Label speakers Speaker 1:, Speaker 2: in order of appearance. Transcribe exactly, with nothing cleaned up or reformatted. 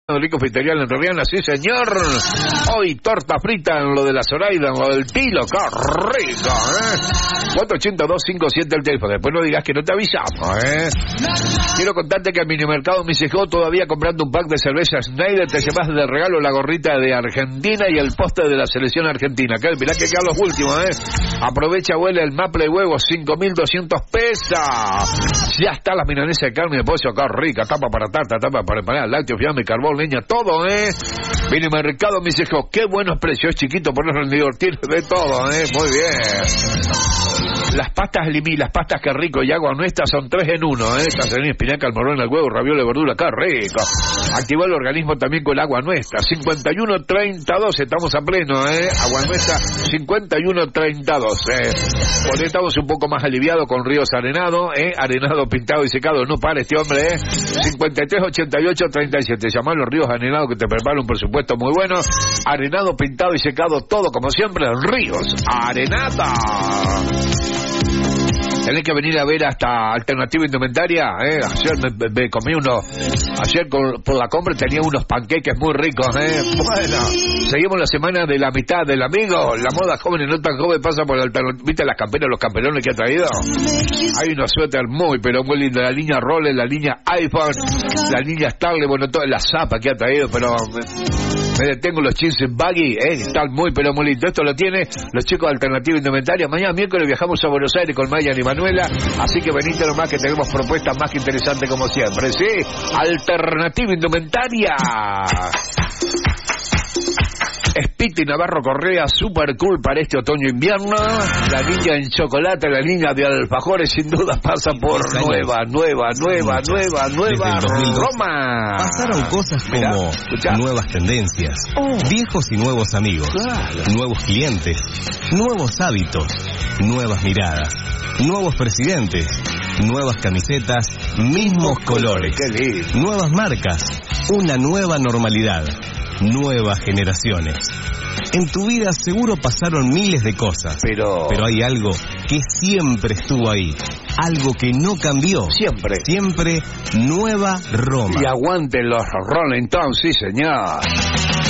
Speaker 1: Rico Pizzería en Riviana, sí señor. Hoy torta frita en lo de la Zoraida, en lo del Tilo, qué rico, ¿eh? cuatro ocho dos cinco siete el teléfono, después no digas que no te avisamos, ¿eh? Quiero contarte que en Minimercado Misejó todavía comprando un pack de cerveza Schneider te llevas de regalo la gorrita de Argentina y el póster de la selección argentina. Que mirá que quedan los últimos, ¿eh? Aprovecha, huele el maple de huevos, cinco mil doscientos pesos. Ya está la milanesa de carne de pollo, qué rica, tapa para tarta, tapa para empanada, lácteo, fiambre, carbón, leña, todo, ¿eh? Minimercado Misejó, qué buenos precios, chiquito, por el rendidor, tiene de todo, ¿eh? Muy bien. Las pastas Limí, las pastas que rico y agua nuestra son tres en uno, ¿eh? Cacerín, espinaca, almorrón, el huevo, ravioli, verdura, qué rico. Activa el organismo también con agua nuestra, cincuenta y uno treinta y dos, estamos a pleno, ¿eh? Agua nuestra, cincuenta y uno treinta y dos, ¿eh? Porque estamos un poco más aliviados con Ríos Arenado, ¿eh? Arenado, pintado y secado, no para este hombre, ¿eh? cincuenta y tres ochenta y ocho treinta y siete, llamá a los Ríos Arenado que te preparan un presupuesto muy bueno. Arenado, pintado y secado, todo como siempre, Ríos Arenada. Tenés que venir a ver hasta Alternativa Indumentaria, ¿eh? Ayer me, me, me comí unos... Ayer con, por la compra tenía unos panqueques muy ricos, ¿eh? Bueno, seguimos la semana de la mitad del amigo. La moda joven y no tan joven pasa por la alternativa. ¿Viste las camperas, los camperones que ha traído? Hay unos suéter muy, pero muy lindos. La línea Rolex, la línea iPhone, la línea Starley, bueno, toda la zapa que ha traído, pero... Me detengo los jeans en baggy, ¿eh? Están muy, pero muy lindos. Esto lo tiene los chicos de Alternativa Indumentaria. Mañana miércoles viajamos a Buenos Aires con Maya y Manuela. Así que venite nomás que tenemos propuestas más que interesantes como siempre, ¿sí? Alternativa Indumentaria. Spiti Navarro Correa, super cool para este otoño-invierno. La línea en chocolate, la línea de alfajores, sin duda pasa por nueva, nueva, nueva, nueva, nueva Roma.
Speaker 2: Pasaron cosas como Mirá, nuevas tendencias, oh. viejos y nuevos amigos, claro. nuevos clientes, nuevos hábitos, nuevas miradas, nuevos presidentes, nuevas camisetas, mismos colores, nuevas marcas, una nueva normalidad. Nuevas generaciones. En tu vida seguro pasaron miles de cosas, pero... pero hay algo que siempre estuvo ahí, algo que no cambió.
Speaker 1: Siempre.
Speaker 2: Siempre Nueva Roma.
Speaker 1: Y aguanten los Rolling Stones, sí señor.